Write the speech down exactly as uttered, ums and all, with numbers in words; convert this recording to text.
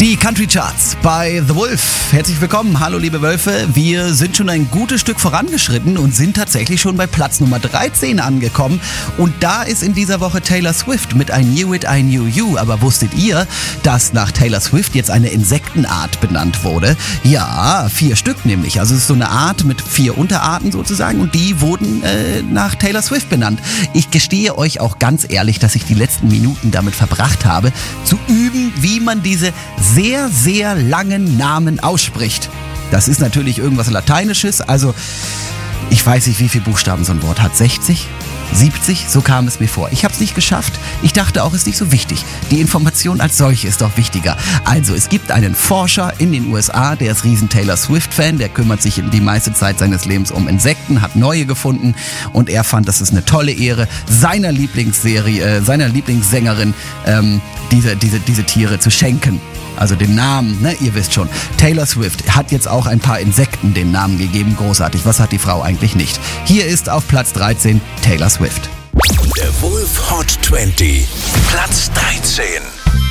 Die Country Charts bei The Wolf. Herzlich willkommen. Hallo liebe Wölfe. Wir sind schon ein gutes Stück vorangeschritten und sind tatsächlich schon bei Platz Nummer dreizehn angekommen. Und da ist in dieser Woche Taylor Swift mit I Knew It, I Knew You. Aber wusstet ihr, dass nach Taylor Swift jetzt eine Insektenart benannt wurde? Ja, vier Stück nämlich. Also es ist so eine Art mit vier Unterarten sozusagen und die wurden äh, nach Taylor Swift benannt. Ich gestehe euch auch ganz ehrlich, dass ich die letzten Minuten damit verbracht habe, zu üben, wie man diese sehr, sehr langen Namen ausspricht. Das ist natürlich irgendwas Lateinisches, also ich weiß nicht, wie viele Buchstaben so ein Wort hat. sechzig? siebzig? So kam es mir vor. Ich habe es nicht geschafft. Ich dachte auch, es ist nicht so wichtig. Die Information als solche ist doch wichtiger. Also, es gibt einen Forscher in den U S A, der ist riesen Taylor Swift-Fan, der kümmert sich die meiste Zeit seines Lebens um Insekten, hat neue gefunden und er fand, das ist eine tolle Ehre, seiner Lieblingsserie, äh, seiner Lieblingssängerin ähm, diese, diese, diese Tiere zu schenken. Also den Namen, ne, ihr wisst schon. Taylor Swift hat jetzt auch ein paar Insekten den Namen gegeben. Großartig. Was hat die Frau eigentlich nicht? Hier ist auf Platz dreizehn Taylor Swift. Der Wolf Hot zwanzig, Platz dreizehn.